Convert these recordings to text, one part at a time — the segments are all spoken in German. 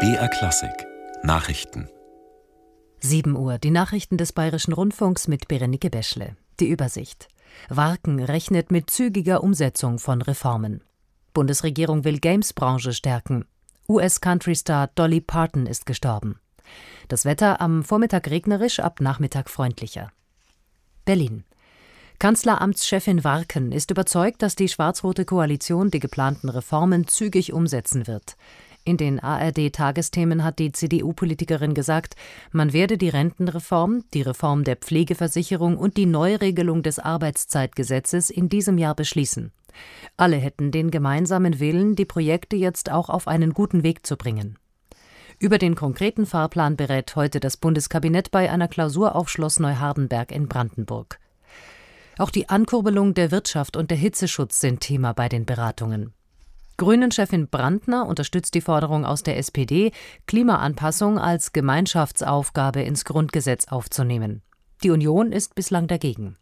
BR Klassik Nachrichten. 7 Uhr, die Nachrichten des Bayerischen Rundfunks mit Berenike Beschle. Die Übersicht. Warken rechnet mit zügiger Umsetzung von Reformen. Bundesregierung will Games-Branche stärken. US-Country-Star Dolly Parton ist gestorben. Das Wetter am Vormittag regnerisch, ab Nachmittag freundlicher. Berlin. Kanzleramtschefin Warken ist überzeugt, dass die schwarz-rote Koalition die geplanten Reformen zügig umsetzen wird. In den ARD-Tagesthemen hat die CDU-Politikerin gesagt, man werde die Rentenreform, die Reform der Pflegeversicherung und die Neuregelung des Arbeitszeitgesetzes in diesem Jahr beschließen. Alle hätten den gemeinsamen Willen, die Projekte jetzt auch auf einen guten Weg zu bringen. Über den konkreten Fahrplan berät heute das Bundeskabinett bei einer Klausur auf Schloss Neuhardenberg in Brandenburg. Auch die Ankurbelung der Wirtschaft und der Hitzeschutz sind Thema bei den Beratungen. Grünen-Chefin Brandner unterstützt die Forderung aus der SPD, Klimaanpassung als Gemeinschaftsaufgabe ins Grundgesetz aufzunehmen. Die Union ist bislang dagegen.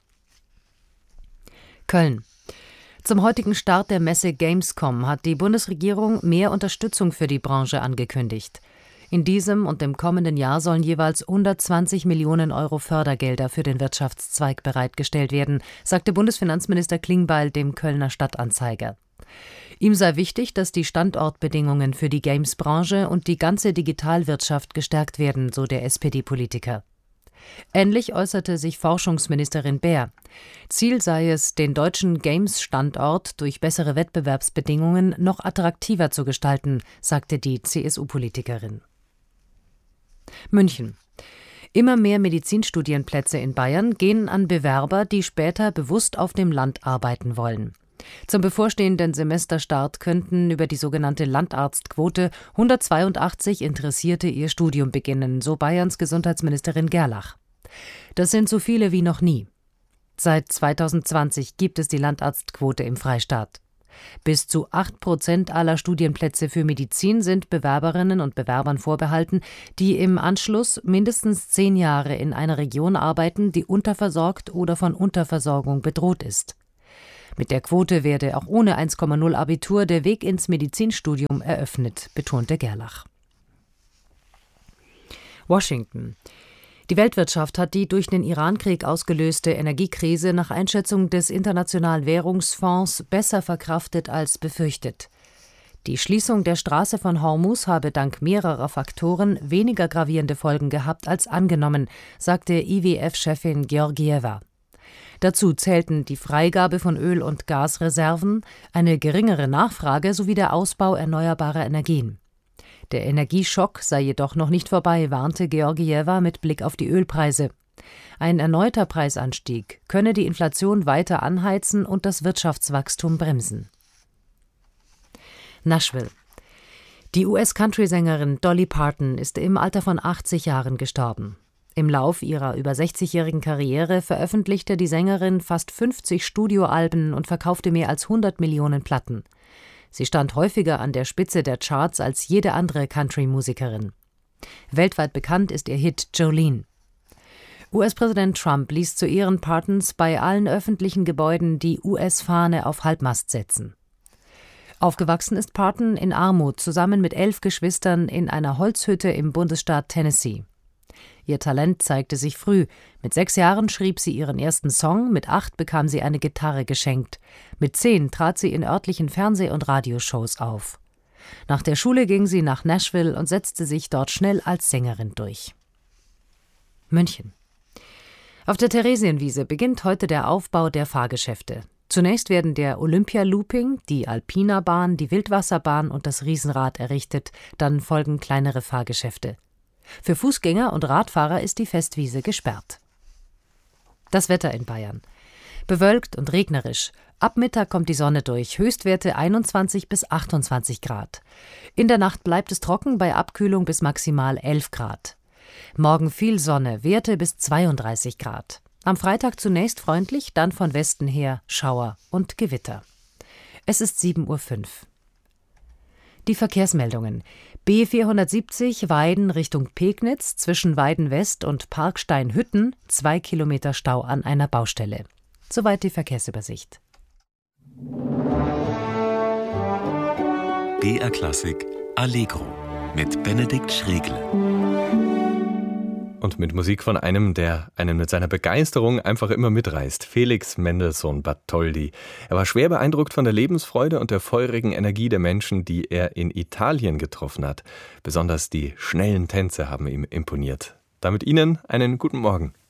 Köln. Zum heutigen Start der Messe Gamescom hat die Bundesregierung mehr Unterstützung für die Branche angekündigt. In diesem und dem kommenden Jahr sollen jeweils 120 Millionen Euro Fördergelder für den Wirtschaftszweig bereitgestellt werden, sagte Bundesfinanzminister Klingbeil dem Kölner Stadtanzeiger. Ihm sei wichtig, dass die Standortbedingungen für die Games-Branche und die ganze Digitalwirtschaft gestärkt werden, so der SPD-Politiker. Ähnlich äußerte sich Forschungsministerin Baer. Ziel sei es, den deutschen Games-Standort durch bessere Wettbewerbsbedingungen noch attraktiver zu gestalten, sagte die CSU-Politikerin. München. Immer mehr Medizinstudienplätze in Bayern gehen an Bewerber, die später bewusst auf dem Land arbeiten wollen. Zum bevorstehenden Semesterstart könnten über die sogenannte Landarztquote 182 Interessierte ihr Studium beginnen, so Bayerns Gesundheitsministerin Gerlach. Das sind so viele wie noch nie. Seit 2020 gibt es die Landarztquote im Freistaat. Bis zu 8% aller Studienplätze für Medizin sind Bewerberinnen und Bewerbern vorbehalten, die im Anschluss mindestens 10 Jahre in einer Region arbeiten, die unterversorgt oder von Unterversorgung bedroht ist. Mit der Quote werde auch ohne 1,0 Abitur der Weg ins Medizinstudium eröffnet, betonte Gerlach. Washington. Die Weltwirtschaft hat die durch den Irankrieg ausgelöste Energiekrise nach Einschätzung des Internationalen Währungsfonds besser verkraftet als befürchtet. Die Schließung der Straße von Hormuz habe dank mehrerer Faktoren weniger gravierende Folgen gehabt als angenommen, sagte IWF-Chefin Georgieva. Dazu zählten die Freigabe von Öl- und Gasreserven, eine geringere Nachfrage sowie der Ausbau erneuerbarer Energien. Der Energieschock sei jedoch noch nicht vorbei, warnte Georgieva mit Blick auf die Ölpreise. Ein erneuter Preisanstieg könne die Inflation weiter anheizen und das Wirtschaftswachstum bremsen. Nashville. Die US-Country-Sängerin Dolly Parton ist im Alter von 80 Jahren gestorben. Im Lauf ihrer über 60-jährigen Karriere veröffentlichte die Sängerin fast 50 Studioalben und verkaufte mehr als 100 Millionen Platten. Sie stand häufiger an der Spitze der Charts als jede andere Country-Musikerin. Weltweit bekannt ist ihr Hit Jolene. US-Präsident Trump ließ zu Ehren Partons bei allen öffentlichen Gebäuden die US-Fahne auf Halbmast setzen. Aufgewachsen ist Parton in Armut zusammen mit 11 Geschwistern in einer Holzhütte im Bundesstaat Tennessee. Ihr Talent zeigte sich früh. Mit 6 Jahren schrieb sie ihren ersten Song, mit 8 bekam sie eine Gitarre geschenkt. Mit 10 trat sie in örtlichen Fernseh- und Radioshows auf. Nach der Schule ging sie nach Nashville und setzte sich dort schnell als Sängerin durch. München. Auf der Theresienwiese beginnt heute der Aufbau der Fahrgeschäfte. Zunächst werden der Olympia-Looping, die Alpina-Bahn, die Wildwasserbahn und das Riesenrad errichtet, dann folgen kleinere Fahrgeschäfte. Für Fußgänger und Radfahrer ist die Festwiese gesperrt. Das Wetter in Bayern. Bewölkt und regnerisch. Ab Mittag kommt die Sonne durch, Höchstwerte 21 bis 28 Grad. In der Nacht bleibt es trocken bei Abkühlung bis maximal 11 Grad. Morgen viel Sonne, Werte bis 32 Grad. Am Freitag zunächst freundlich, dann von Westen her Schauer und Gewitter. Es ist 7:05 Uhr. Die Verkehrsmeldungen. B470 Weiden Richtung Pegnitz zwischen Weiden West und Parkstein-Hütten, 2 Kilometer Stau an einer Baustelle. Soweit die Verkehrsübersicht. BR Klassik Allegro. mit Benedikt Schregle. Und mit Musik von einem, der einen mit seiner Begeisterung einfach immer mitreißt. Felix Mendelssohn Bartholdy. Er war schwer beeindruckt von der Lebensfreude und der feurigen Energie der Menschen, die er in Italien getroffen hat. Besonders die schnellen Tänze haben ihm imponiert. Damit Ihnen einen guten Morgen.